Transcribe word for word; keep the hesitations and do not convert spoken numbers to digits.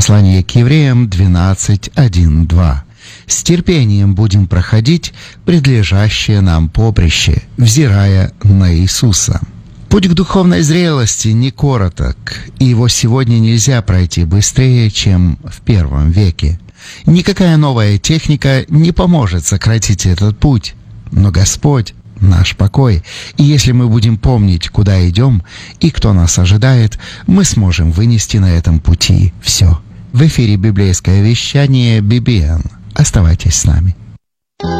Послание к евреям двенадцать, один, два. «С терпением будем проходить предлежащее нам поприще, взирая на Иисуса». Путь к духовной зрелости не короток, и его сегодня нельзя пройти быстрее, чем в первом веке. Никакая новая техника не поможет сократить этот путь, но Господь — наш покой, и если мы будем помнить, куда идем и кто нас ожидает, мы сможем вынести на этом пути все. В эфире библейское вещание би би эн. Оставайтесь с нами.